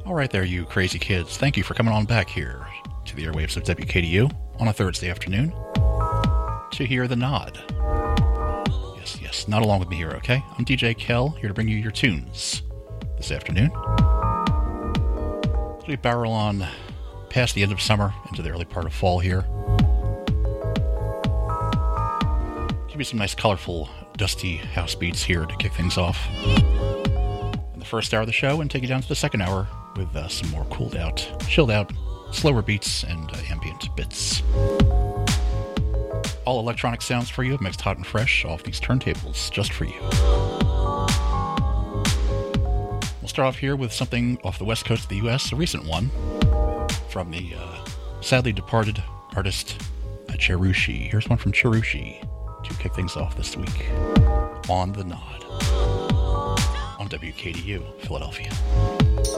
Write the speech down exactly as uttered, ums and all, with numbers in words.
All right there, you crazy kids. Thank you for coming on back here to the airwaves of W K D U on a Thursday afternoon to hear The Nod. Yes, yes, not along with me here, okay? I'm D J Kel, here to bring you your tunes this afternoon. We barrel on past the end of summer into the early part of fall here. Give you some nice, colorful, dusty house beats here to kick things off in the first hour of the show, and take you down to the second hour with uh, some more cooled out, chilled out, slower beats and uh, ambient bits. All electronic sounds for you, mixed hot and fresh off these turntables just for you. We'll start off here with something off the west coast of the U S, a recent one from the uh, sadly departed artist uh, Cherushi. Here's one from Cherushi to kick things off this week on The Nod on W K D U, Philadelphia.